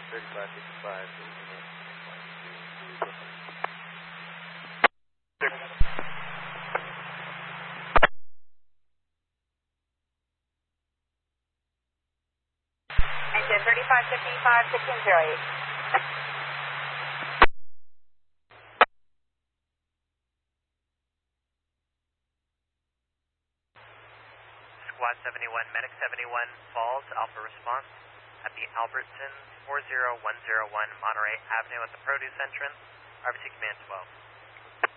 Engine 3555, 1608. Squad 71, Medic 71, Falls, Alpha Response at the Albertson 40101 Monterey Avenue at the produce entrance, RBC Command 12.